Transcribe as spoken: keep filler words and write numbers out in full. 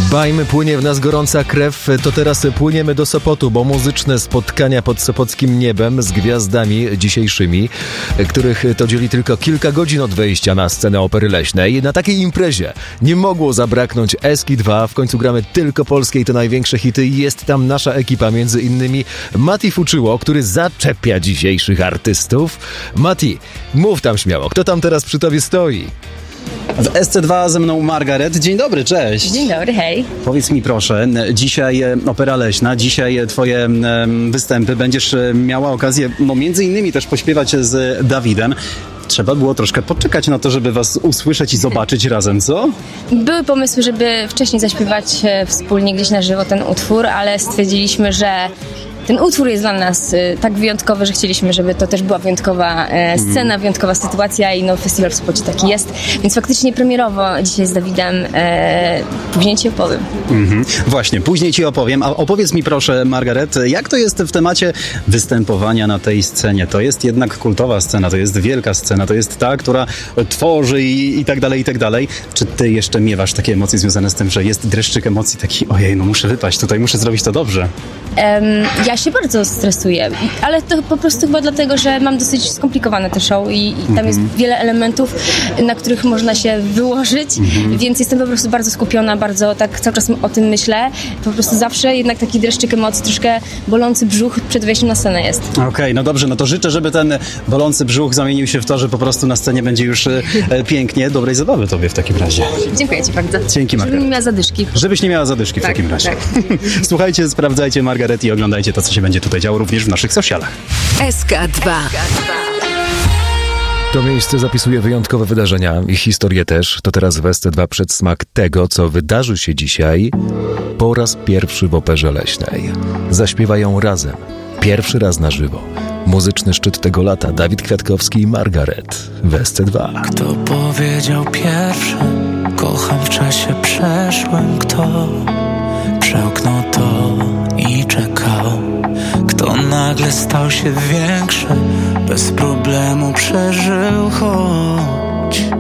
Bajmy, płynie w nas gorąca krew, to teraz płyniemy do Sopotu, bo muzyczne spotkania pod sopockim niebem z gwiazdami dzisiejszymi, których to dzieli tylko kilka godzin od wejścia na scenę Opery Leśnej. Na takiej imprezie nie mogło zabraknąć Eski dwa, w końcu gramy tylko polskie i to największe hity. Jest tam nasza ekipa, między innymi Mati Fuczyło, który zaczepia dzisiejszych artystów. Mati, mów tam śmiało, kto tam teraz przy tobie stoi? W S C dwa ze mną Margaret. Dzień dobry, cześć. Dzień dobry, hej. Powiedz mi proszę, dzisiaj Opera Leśna, dzisiaj twoje występy, będziesz miała okazję, no między innymi też pośpiewać z Dawidem. Trzeba było troszkę poczekać na to, żeby was usłyszeć i zobaczyć razem, co? Były pomysły, żeby wcześniej zaśpiewać wspólnie gdzieś na żywo ten utwór, ale stwierdziliśmy, że ten utwór jest dla nas y, tak wyjątkowy, że chcieliśmy, żeby to też była wyjątkowa e, scena, mm. wyjątkowa sytuacja i no, festiwal w Sopocie taki jest. Więc faktycznie premierowo dzisiaj z Dawidem e, później ci opowiem. Mm-hmm. Właśnie, później ci opowiem. A opowiedz mi proszę, Margaret, jak to jest w temacie występowania na tej scenie? To jest jednak kultowa scena, to jest wielka scena, to jest ta, która tworzy i, i tak dalej, i tak dalej. Czy ty jeszcze miewasz takie emocje związane z tym, że jest dreszczyk emocji taki, ojej, no muszę wypaść tutaj, muszę zrobić to dobrze? Um, ja się bardzo stresuję, ale to po prostu chyba dlatego, że mam dosyć skomplikowane te show i, i tam mm-hmm. jest wiele elementów, na których można się wyłożyć, mm-hmm. więc jestem po prostu bardzo skupiona, bardzo tak cały czas o tym myślę. Po prostu zawsze jednak taki dreszczyk emocji, troszkę bolący brzuch przed wejściem na scenę jest. Okej, okay, no dobrze, no to życzę, żeby ten bolący brzuch zamienił się w to, że po prostu na scenie będzie już e, pięknie. Dobrej zabawy tobie w takim razie. Dziękuję ci bardzo. Dzięki, Margaret. Żebym nie miała zadyszki. Żebyś nie miała zadyszki w tak, takim razie. Tak. Słuchajcie, sprawdzajcie Margaret i oglądajcie to, co się będzie tutaj działo również w naszych socialach. S K dwa. To miejsce zapisuje wyjątkowe wydarzenia i historię też. To teraz w S C dwa przedsmak tego, co wydarzy się dzisiaj po raz pierwszy w Operze Leśnej. Zaśpiewają razem. Pierwszy raz na żywo. Muzyczny szczyt tego lata. Dawid Kwiatkowski i Margaret w S C dwa. Kto powiedział pierwszy? Kocham w czasie przeszłym. Kto przełknął to i czekał? Kto nagle stał się większy? Bez problemu przeżył choć